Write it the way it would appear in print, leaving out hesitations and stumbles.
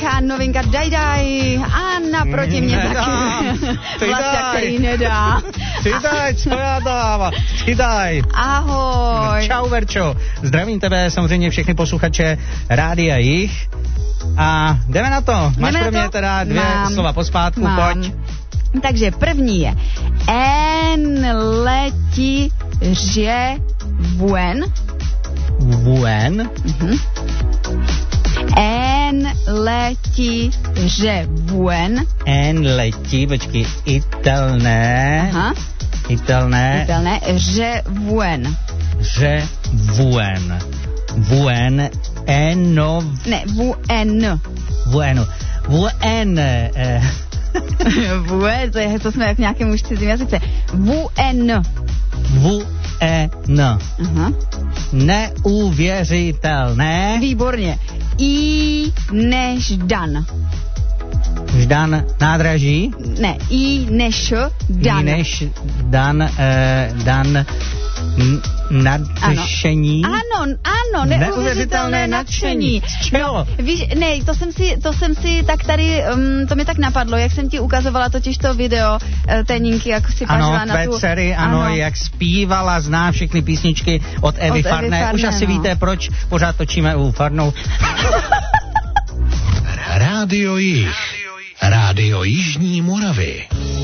Tichá novinka Daj a naproti mě taky Vlasta, který nedá. Přidaj, co já dám? Přidaj. Ahoj. Čau, Verčo. Zdravím tebe, samozřejmě všechny posluchače Rádia Jich. A jdeme na to. Máš pro mě teda dvě slova pospátku, pojď. Takže první je en leti že vuen. Vuen? En leti že vuen. En leti, počkej, italné. Aha. Italné, že vuen. Že vuen. Vuen, eno... Ne, vuen. Vuenu. Vuen. Vuen, to jsme jak v nějakém už cizím jazyce. Vuen. Vuen. Aha. Neuvěřitelné. Výborně. I než dan. Ždan nádraží? Ne, i než dan. I než dan, nadšení. Ano, neuvěřitelné nadšení. Z čeho? No, víš, ne, to jsem si tak tady, to mi tak napadlo, jak jsem ti ukazovala totiž to video té Ninky, jak si pařila na tu... Ano, dcery, ano, jak zpívala, zná všechny písničky od Evy Farné. Už asi víte, proč pořád točíme u Farnou. Rádio Jich. Rádio Jižní Moravy.